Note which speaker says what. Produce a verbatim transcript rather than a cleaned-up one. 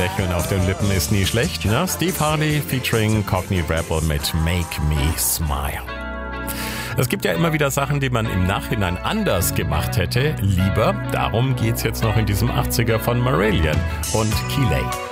Speaker 1: Lächeln auf den Lippen ist nie schlecht. Ne? Steve Harley featuring Cockney Rebel mit Make Me Smile. Es gibt ja immer wieder Sachen, die man im Nachhinein anders gemacht hätte. Lieber, darum geht's jetzt noch in diesem achtziger von Marillion und Keeley.